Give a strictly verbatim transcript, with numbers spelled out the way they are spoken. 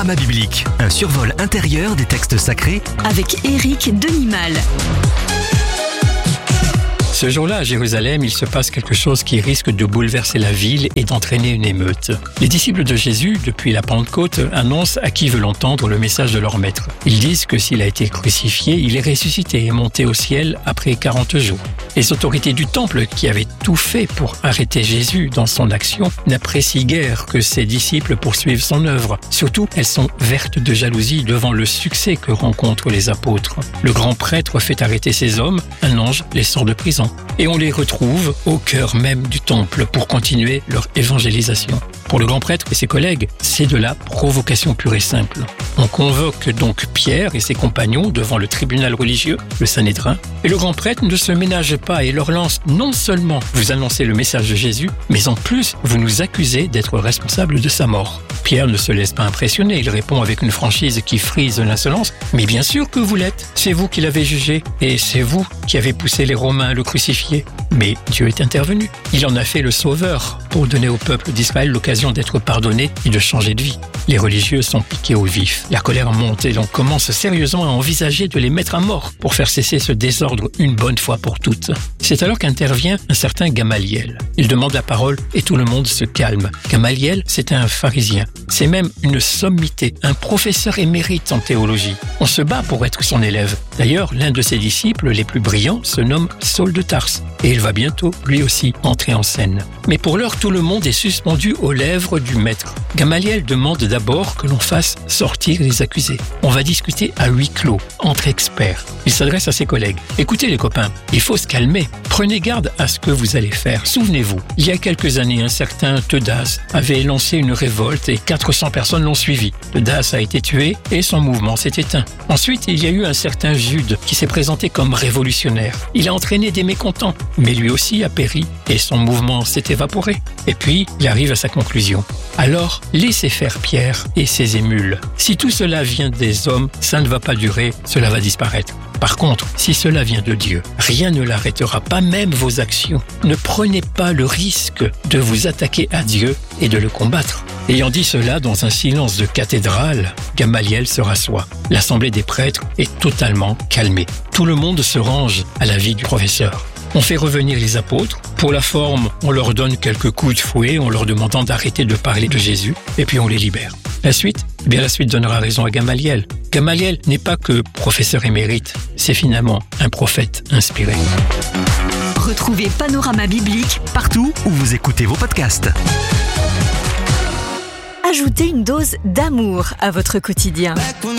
Panorama biblique, un survol intérieur des textes sacrés avec Éric Denimal. Ce jour-là, à Jérusalem, il se passe quelque chose qui risque de bouleverser la ville et d'entraîner une émeute. Les disciples de Jésus, depuis la Pentecôte, annoncent à qui veut l'entendre le message de leur maître. Ils disent que s'il a été crucifié, il est ressuscité et monté au ciel après quarante jours. Les autorités du temple, qui avaient tout fait pour arrêter Jésus dans son action, n'apprécient guère que ses disciples poursuivent son œuvre. Surtout, elles sont vertes de jalousie devant le succès que rencontrent les apôtres. Le grand prêtre fait arrêter ces hommes, un ange les sort de prison. Et on les retrouve au cœur même du temple pour continuer leur évangélisation. Pour le grand prêtre et ses collègues, c'est de la provocation pure et simple. On convoque donc Pierre et ses compagnons devant le tribunal religieux, le Sanhédrin, et le grand prêtre ne se ménage pas et leur lance non seulement vous annoncez le message de Jésus, mais en plus vous nous accusez d'être responsables de sa mort. Pierre ne se laisse pas impressionner, il répond avec une franchise qui frise l'insolence. Mais bien sûr que vous l'êtes, c'est vous qui l'avez jugé, et c'est vous qui avez poussé les Romains à le crucifier. Mais Dieu est intervenu. Il en a fait le sauveur pour donner au peuple d'Israël l'occasion d'être pardonné et de changer de vie. Les religieux sont piqués au vif. La colère monte et l'on commence sérieusement à envisager de les mettre à mort pour faire cesser ce désordre une bonne fois pour toutes. C'est alors qu'intervient un certain Gamaliel. Il demande la parole et tout le monde se calme. Gamaliel, c'est un pharisien. C'est même une sommité, un professeur émérite en théologie. On se bat pour être son élève. D'ailleurs, l'un de ses disciples les plus brillants se nomme Saul de Tarse. Et il va bientôt, lui aussi, entrer en scène. Mais pour l'heure, tout le monde est suspendu aux lèvres du maître. Gamaliel demande d'abord que l'on fasse sortir les accusés. On va discuter à huis clos, entre experts. Il s'adresse à ses collègues. Écoutez les copains, il faut se calmer. Prenez garde à ce que vous allez faire. Souvenez-vous, il y a quelques années, un certain Teudas avait lancé une révolte et quatre cents personnes l'ont suivi. Teudas a été tué et son mouvement s'est éteint. Ensuite, il y a eu un certain Jude qui s'est présenté comme révolutionnaire. Il a entraîné des mécontents, mais lui aussi a péri et son mouvement s'est évaporé. Et puis, il arrive à sa conclusion. Alors, laissez faire Pierre et ses émules. Si tout cela vient des hommes, ça ne va pas durer, cela va disparaître. Par contre, si cela vient de Dieu, rien ne l'arrêtera, pas même vos actions. Ne prenez pas le risque de vous attaquer à Dieu et de le combattre. Ayant dit cela dans un silence de cathédrale, Gamaliel se rassoit. L'assemblée des prêtres est totalement calmée. Tout le monde se range à l'avis du professeur. On fait revenir les apôtres. Pour la forme, on leur donne quelques coups de fouet en leur demandant d'arrêter de parler de Jésus, et puis on les libère. La suite ? Eh bien, la suite donnera raison à Gamaliel. Gamaliel n'est pas que professeur émérite, c'est finalement un prophète inspiré. Retrouvez Panorama biblique partout où vous écoutez vos podcasts. Ajoutez une dose d'amour à votre quotidien.